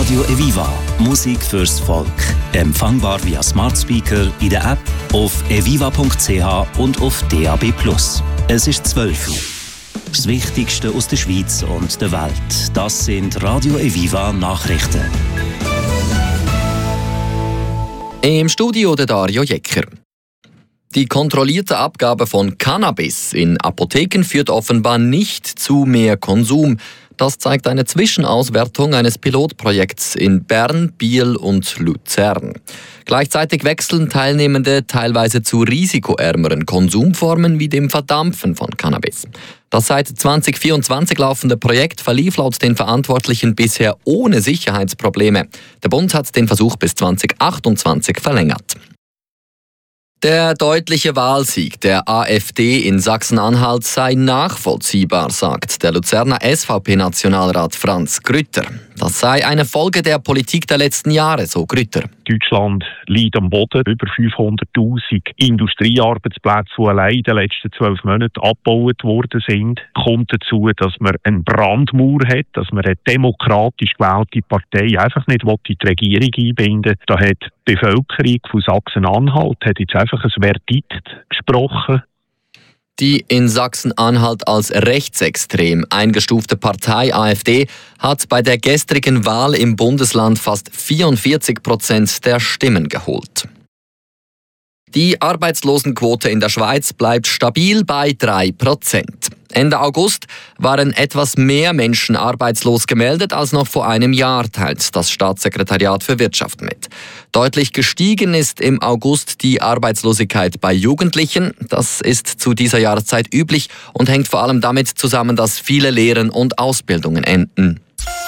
Radio Eviva. Musik fürs Volk. Empfangbar via Smart Speaker, in der App, auf eviva.ch und auf DAB+. Es ist 12 Uhr. Das Wichtigste aus der Schweiz und der Welt. Das sind Radio Eviva Nachrichten. Im Studio der Dario Jecker. Die kontrollierte Abgabe von Cannabis in Apotheken führt offenbar nicht zu mehr Konsum. Das zeigt eine Zwischenauswertung eines Pilotprojekts in Bern, Biel und Luzern. Gleichzeitig wechseln Teilnehmende teilweise zu risikoärmeren Konsumformen wie dem Verdampfen von Cannabis. Das seit 2024 laufende Projekt verlief laut den Verantwortlichen bisher ohne Sicherheitsprobleme. Der Bund hat den Versuch bis 2028 verlängert. Der deutliche Wahlsieg der AfD in Sachsen-Anhalt sei nachvollziehbar, sagt der Luzerner SVP-Nationalrat Franz Grütter. Das sei eine Folge der Politik der letzten Jahre, so Grütter. Deutschland liegt am Boden. Über 500'000 Industriearbeitsplätze, die allein in den letzten 12 Monaten abgebaut worden sind. Kommt dazu, dass man einen Brandmauer hat, dass man eine demokratisch gewählte Partei einfach nicht in die Regierung einbinden will. Da hat die Bevölkerung von Sachsen-Anhalt jetzt einfach ein Verdikt gesprochen. Die in Sachsen-Anhalt als rechtsextrem eingestufte Partei AfD hat bei der gestrigen Wahl im Bundesland fast 44% der Stimmen geholt. Die Arbeitslosenquote in der Schweiz bleibt stabil bei 3%. Ende August waren etwas mehr Menschen arbeitslos gemeldet als noch vor einem Jahr, teilt das Staatssekretariat für Wirtschaft mit. Deutlich gestiegen ist im August die Arbeitslosigkeit bei Jugendlichen. Das ist zu dieser Jahreszeit üblich und hängt vor allem damit zusammen, dass viele Lehren und Ausbildungen enden.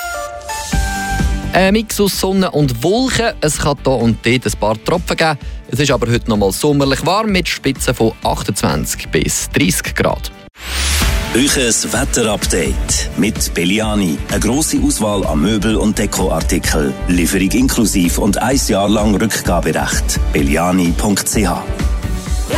Ein Mix aus Sonne und Wolken. Es kann hier und dort ein paar Tropfen geben. Es ist aber heute noch mal sommerlich warm mit Spitzen von 28 bis 30 Grad. Euches Wetterupdate mit Belliani. Eine grosse Auswahl an Möbel- und Dekoartikeln. Lieferung inklusiv und 1 Jahr lang Rückgaberecht. Belliani.ch